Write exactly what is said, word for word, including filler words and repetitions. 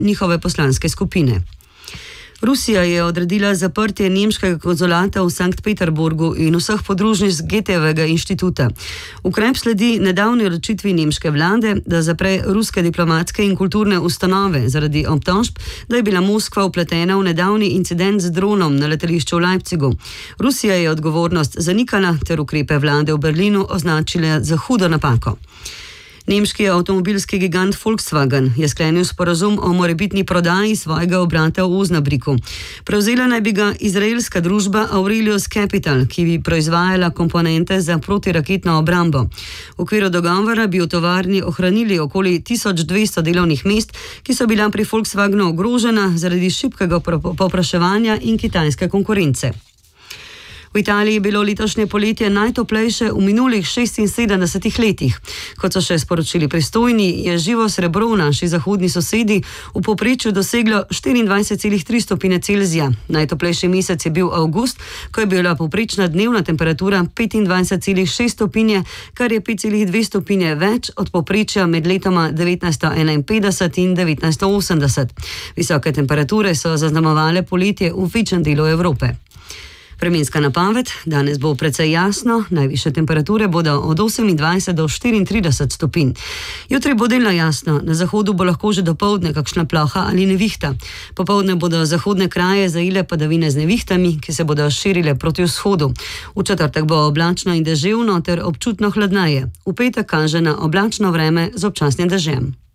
njihove poslanske skupine. Rusija je odredila zaprtje nemškega konzulata v Sankt Peterburgu in vseh podružnic Goethejevega inštituta. Ukrep sledi nedavni odločitvi nemške vlade, da zapre ruske diplomatske in kulturne ustanove zaradi obtožb, da je bila Moskva vpletena v nedavni incident z dronom na letališču v Leipzigu. Rusija je odgovornost zanikala ter ukrepe vlade v Berlinu označila za hudo napako. Nemški avtomobilski gigant Volkswagen je sklenil sporazum o morebitni prodaji svojega obrata v Osnabriku. Prevzela naj bi ga izraelska družba Aurelius Capital, ki bi proizvajala komponente za protiraketno obrambo. V okviru dogovora bi v tovarni ohranili okoli tisoč dvesto delovnih mest, ki so bila pri Volkswagenu ogrožena zaradi šibkega povpraševanja in kitajske konkurence. V Italiji je bilo letošnje poletje najtoplejše v minulih šestinsedemdesetih letih. Kot so še sporočili pristojni, je živo srebro v naši zahodni sosedi v povprečju doseglo štiriindvajset celih tri stopinje Celzija. Najtoplejši mesec je bil avgust, ko je bila povprečna dnevna temperatura petindvajset celih šest stopinje, kar je pet celih dve stopinje več od povprečja med letoma devetnajststo enainpetdeset in devetnajststo osemdeset. Visoke temperature so zaznamovale poletje v večjem delu Evrope. Vremenska napoved: danes bo precej jasno, najvišje temperature bodo od osemindvajset do štiriintrideset stopinj. Jutri bo delno jasno, na zahodu bo lahko že dopoldne kakšna ploha ali nevihta. Popoldne bodo zahodne kraje zajele padavine z nevihtami, ki se bodo širile proti vzhodu. V četrtek bo oblačno in deževno ter občutno hladneje. V petek kaže na oblačno vreme z občasnim dežjem.